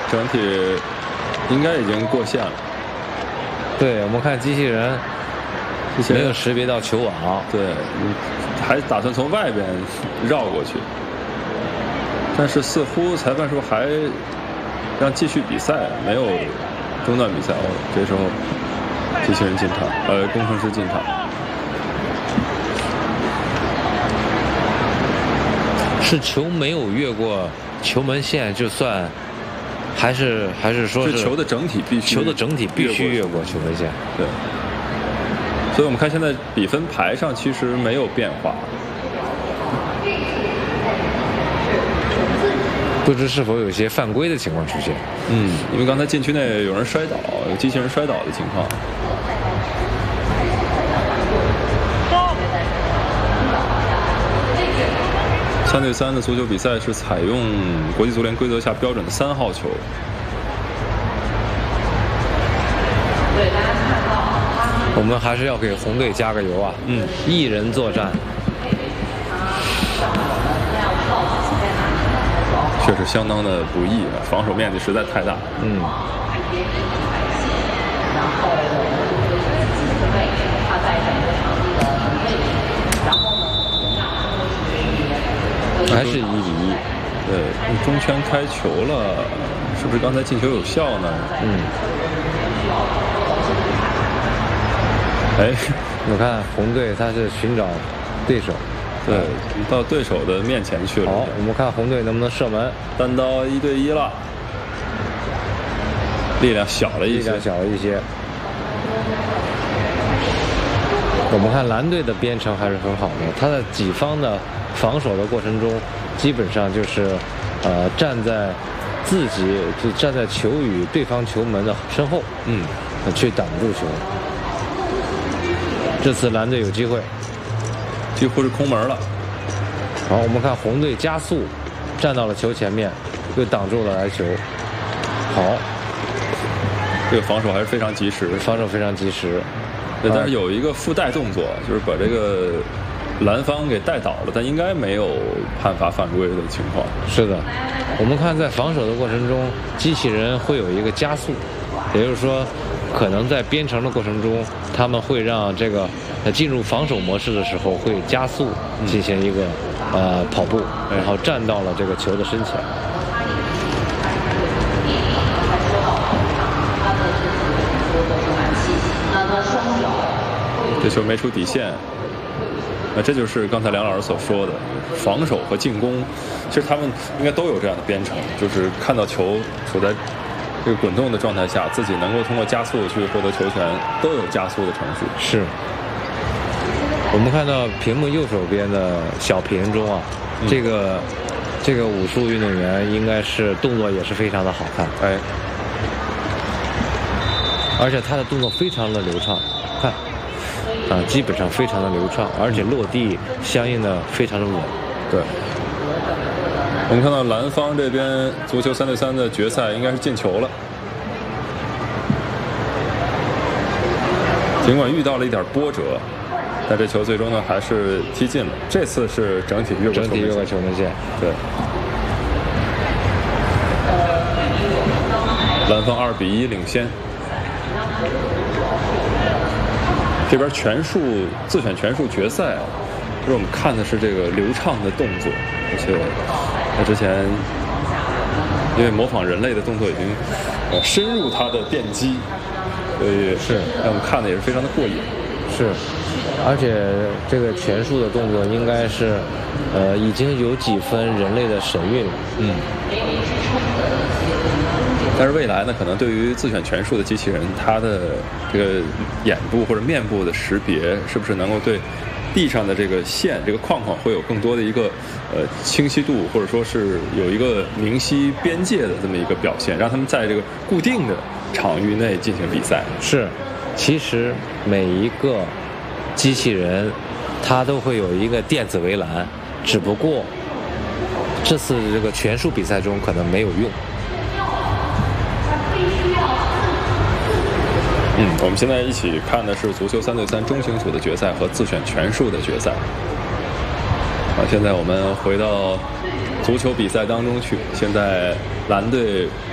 整体应该已经过线了。 对，我们看机器人没有识别到球网， 对，还打算从外边绕过去，但是似乎裁判说还让继续比赛，没有中断比赛。这时候机器人进场，工程师进场。 是球没有越过球门线就算，还是说是球的整体必须越过球门线？ 对。所以我们看现在比分牌上其实没有变化。 不知是否有些犯规的情况出现？ 因为刚才禁区内有人摔倒，有机器人摔倒的情况。3对3的足球比赛是采用国际足联规则下标准的3号球。 我们还是要给红队加个油啊！一人作战， 确实相当的不易啊，防守面积实在太大。 还是1比1。 对，中圈开球了，是不是刚才进球有效呢？ 我看红队他是寻找对手， 对，到对手的面前去了。 好，我们看红队能不能射门。 单刀1对1了，力量小了一些。 我们看蓝队的编程还是很好的，他在己方的防守的过程中，基本上就是站在球与对方球门的身后，去挡住球。这次蓝队有机会， 几乎是空门了。 好，我们看红队加速，站到了球前面，又挡住了来球。好， 这个防守还是非常及时。对，但是有一个附带动作，就是把这个蓝方给带倒了，但应该没有判罚犯规的情况。 是的，我们看在防守的过程中，机器人会有一个加速，也就是说，可能在编程的过程中，他们会让这个进入防守模式的时候会加速进行一个跑步，然后站到了这个球的身前。 这球没出底线，这就是刚才梁老师所说的，防守和进攻，其实他们应该都有这样的编程，就是看到球处在这个滚动的状态下，自己能够通过加速去获得球权，都有加速的程序。 是。我们看到屏幕右手边的小屏中啊，这个武术运动员应该是动作也是非常的好看，而且他的动作非常的流畅，看。基本上非常的流畅，而且落地相应的非常的稳。 对，我们看到蓝方这边足球3对3的决赛应该是进球了，尽管遇到了一点波折，但这球最终呢还是踢进了。这次是整体越过球门线。对，蓝方2比1领先。这边自选拳术决赛就是我们看的是这个流畅的动作，而且他之前因为模仿人类的动作已经深入他的电击，所以让我们看的也是非常的过瘾。 是，而且这个拳术的动作应该是已经有几分人类的神韵了。 但是未来呢，可能对于自选拳术的机器人，它的这个眼部或者面部的识别，是不是能够对地上的这个线、这个框框会有更多的一个清晰度，或者说是有一个明晰边界的这么一个表现，让他们在这个固定的场域内进行比赛。 是，其实每一个机器人它都会有一个电子围栏，只不过这次这个拳术比赛中可能没有用。 我们现在一起看的是足球3对3中型组的决赛和自选拳术的决赛。现在我们回到足球比赛当中去。现在蓝队